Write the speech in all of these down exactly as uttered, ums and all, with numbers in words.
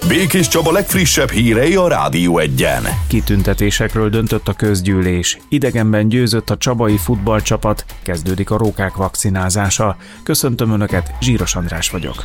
Békés Csaba legfrissebb hírei a Rádió Egyen. Kitüntetésekről döntött a közgyűlés. Idegenben győzött a csabai futballcsapat, kezdődik a rókák vakcinázása. Köszöntöm Önöket, Zsíros András vagyok.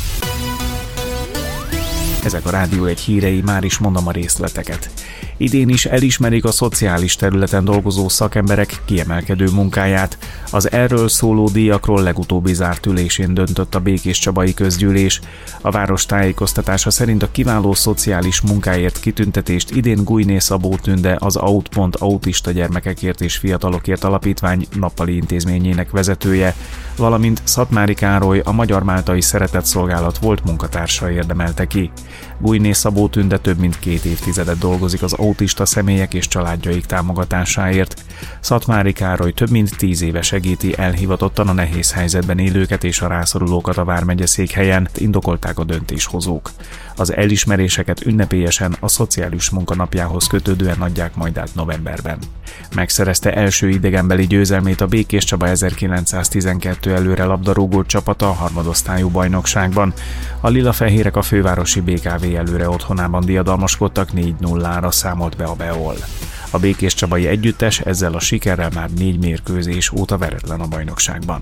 Ezek a Rádió Egy hírei, már is mondom a részleteket. Idén is elismerik a szociális területen dolgozó szakemberek kiemelkedő munkáját. Az erről szóló díjakról legutóbbi zárt ülésén döntött a Békés Csabai Közgyűlés. A város tájékoztatása szerint a kiváló szociális munkáért kitüntetést idén Gulyné Szabó Tünde, az Aut pont Autista Gyermekekért és Fiatalokért Alapítvány nappali intézményének vezetője, valamint Szatmári Károly, a Magyar Máltai Szeretetszolgálat volt munkatársa érdemelte ki. Gulyné Szabó Tünde több mint két évtizedet dolgozik az autista személyek és családjaik támogatásáért. Szatmári Károly több mint tíz éve segíti elhivatottan a nehéz helyzetben élőket és a rászorulókat a vármegye székhelyen, indokolták a döntéshozók. Az elismeréseket ünnepélyesen a szociális munkanapjához kötődően adják majd át novemberben. Megszerezte első idegenbeli győzelmét a Békés Csaba ezerkilencszáztizenkettő előre labdarúgó csapata a harmadosztályú bajnokságban. A lilafehérek a fővárosi bé ká vé előre otthonában diadalmaskodtak, négy nullára számolt be a Beol. A Békés Csabai együttes ezzel a sikerrel már négy mérkőzés óta veretlen a bajnokságban.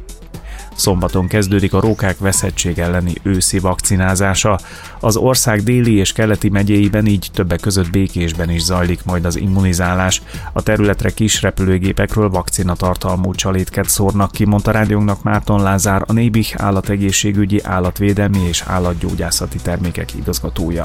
Szombaton kezdődik a rókák veszettség elleni őszi vakcinázása. Az ország déli és keleti megyéiben, így többek között Békésben is zajlik majd az immunizálás. A területre kis repülőgépekről vakcinatartalmú csalétket szórnak ki, mondta rádiónknak Márton Lázár, a Nébih állategészségügyi, állatvédelmi és állatgyógyászati termékek igazgatója.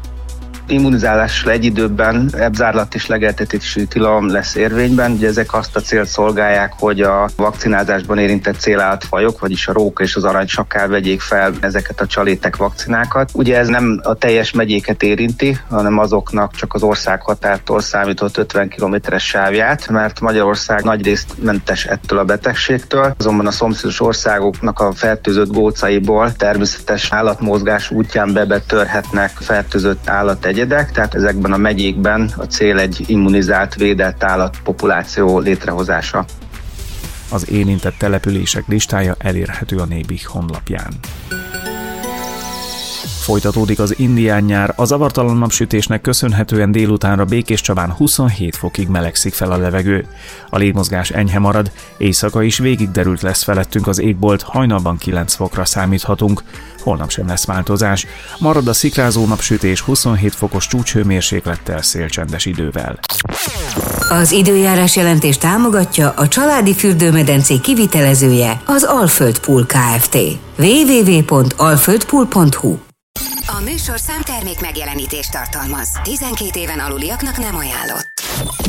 Immunizálással egy időben ebzárlat és legeltetési tilalom lesz érvényben. Ugye ezek azt a célt szolgálják, hogy a vakcinázásban érintett célállatfajok, vagyis a róka és az aranysakál vegyék fel ezeket a csalétek vakcinákat. Ugye ez nem a teljes megyéket érinti, hanem azoknak csak az országhatártól számított ötven kilométeres sávját, mert Magyarország nagyrészt mentes ettől a betegségtől. Azonban a szomszédos országoknak a fertőzött gócaiból természetes állatmozgás útján bebetörhetnek fertőzött állategyedek, tehát ezekben a megyékben a cél egy immunizált, védett állatpopuláció létrehozása. Az érintett települések listája elérhető a Nébih honlapján. Folytatódik az indián nyár, a zavartalan napsütésnek köszönhetően délutánra Békés Csabán huszonhét fokig melegszik fel a levegő. A légmozgás enyhe marad, éjszaka is végig derült lesz felettünk az égbolt, hajnalban kilenc fokra számíthatunk. Holnap sem lesz változás. Marad a szikrázó napsütés huszonhét fokos csúcshőmérséklettel, szélcsendes idővel. Az időjárás jelentés támogatja a családi fürdőmedencé kivitelezője, az Alföld Pool Kft. double-u double-u double-u pont alföld pool pont hu. A műsorszám termék megjelenítést tartalmaz. tizenkét éven aluliaknak nem ajánlott.